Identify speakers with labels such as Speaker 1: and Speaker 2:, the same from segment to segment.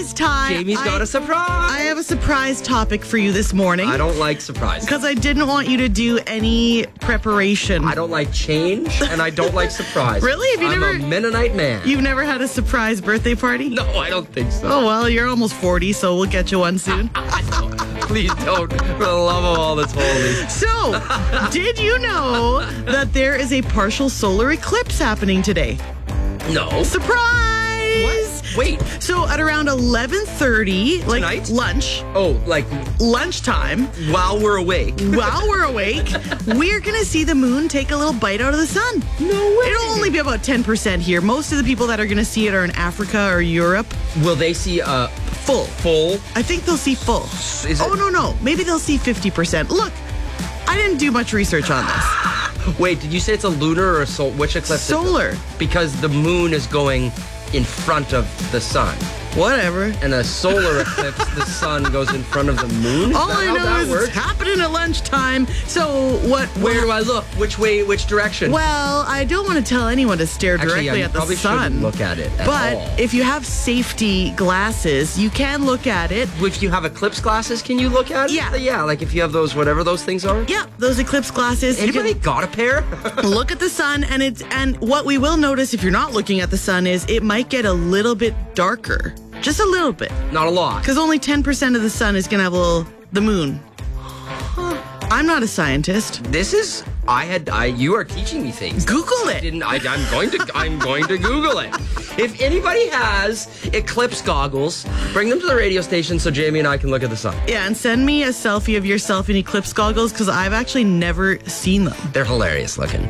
Speaker 1: surprise time.
Speaker 2: Jamie's got a surprise.
Speaker 1: I have a surprise topic for you this morning.
Speaker 2: I don't like surprises.
Speaker 1: Because I didn't want you to do any preparation.
Speaker 2: I don't like change, and I don't like surprise.
Speaker 1: Really? Have you
Speaker 2: I'm
Speaker 1: never-
Speaker 2: a Mennonite man.
Speaker 1: You've never had a surprise birthday party?
Speaker 2: No, I don't think so.
Speaker 1: Oh, well, you're almost 40, so we'll get you one soon.
Speaker 2: Please don't. For the love of all that's holy.
Speaker 1: So, did you know that there is a partial solar eclipse happening today?
Speaker 2: No.
Speaker 1: Surprise!
Speaker 2: What? Wait.
Speaker 1: So, at around 11:30, like
Speaker 2: Tonight?
Speaker 1: lunch,
Speaker 2: Oh, like
Speaker 1: lunchtime,
Speaker 2: while we're awake.
Speaker 1: while we're awake, we're going to see the moon take a little bite out of the sun.
Speaker 2: No way.
Speaker 1: It'll only be about 10% here. Most of the people that are going to see it are in Africa or Europe.
Speaker 2: Will they see
Speaker 1: Full.
Speaker 2: full?
Speaker 1: I think they'll see full.
Speaker 2: Is it-
Speaker 1: Oh, no. Maybe they'll see 50%. Look, I didn't do much research on this.
Speaker 2: Wait, did you say it's a lunar or a solar? Which eclipse? Is it?
Speaker 1: Solar.
Speaker 2: Because the moon is going in front of the sun.
Speaker 1: Whatever.
Speaker 2: And a solar eclipse, the sun goes in front of the moon? Is
Speaker 1: All
Speaker 2: that
Speaker 1: I
Speaker 2: how
Speaker 1: know
Speaker 2: that
Speaker 1: is
Speaker 2: works?
Speaker 1: it's happening at lunchtime. So
Speaker 2: Where do I look? Which way? Which direction?
Speaker 1: Well, I don't want to tell anyone to stare
Speaker 2: Actually,
Speaker 1: directly
Speaker 2: you
Speaker 1: at the
Speaker 2: probably
Speaker 1: sun.
Speaker 2: shouldn't look at it at
Speaker 1: but
Speaker 2: all.
Speaker 1: if you have safety glasses, you can look at it.
Speaker 2: If you have eclipse glasses, can you look at it?
Speaker 1: Yeah.
Speaker 2: Yeah, like if you have those, whatever those things are?
Speaker 1: Yeah, those eclipse glasses. You
Speaker 2: Anybody
Speaker 1: can
Speaker 2: got a pair?
Speaker 1: look at the sun, and what we will notice if you're not looking at the sun is it might get a little bit darker. Just a little bit.
Speaker 2: Not a lot.
Speaker 1: Because only 10% of the sun is going to have the moon. I'm not a scientist.
Speaker 2: You are teaching me things.
Speaker 1: Google it.
Speaker 2: I'm going to Google it. If anybody has eclipse goggles, bring them to the radio station so Jamie and I can look at the sun.
Speaker 1: Yeah, and send me a selfie of yourself in eclipse goggles because I've actually never seen them.
Speaker 2: They're hilarious looking.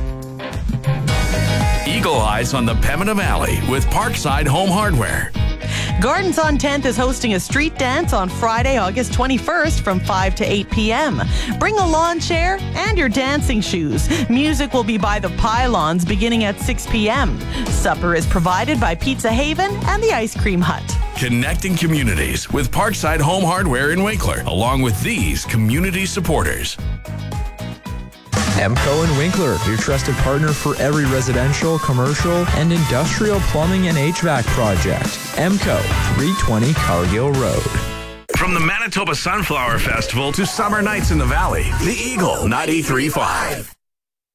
Speaker 3: Eagle Eyes on the Pembina Valley with Parkside Home Hardware.
Speaker 1: Gardens on 10th is hosting a street dance on Friday, August 21st from 5 to 8 p.m. Bring a lawn chair and your dancing shoes. Music will be by the Pylons beginning at 6 p.m. Supper is provided by Pizza Haven and the Ice Cream Hut.
Speaker 3: Connecting communities with Parkside Home Hardware in Winkler, along with these community supporters.
Speaker 4: Emco and Winkler, your trusted partner for every residential, commercial, and industrial plumbing and HVAC project. Emco, 320 Cargill Road.
Speaker 3: From the Manitoba Sunflower Festival to summer nights in the valley, the Eagle 93.5.